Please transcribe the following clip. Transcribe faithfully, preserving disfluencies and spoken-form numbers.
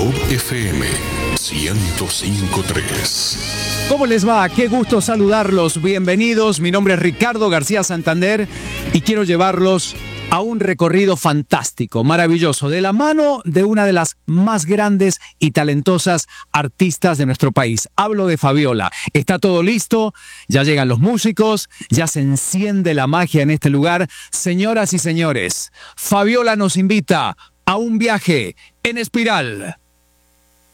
Top F M ciento cinco punto tres. ¿Cómo les va? Qué gusto saludarlos. Bienvenidos. Mi nombre es Ricardo García Santander y quiero llevarlos a un recorrido fantástico, maravilloso, de la mano de una de las más grandes y talentosas artistas de nuestro país. Hablo de Fabiola. Está todo listo, ya llegan los músicos, ya se enciende la magia en este lugar. Señoras y señores, Fabiola nos invita a un viaje en espiral.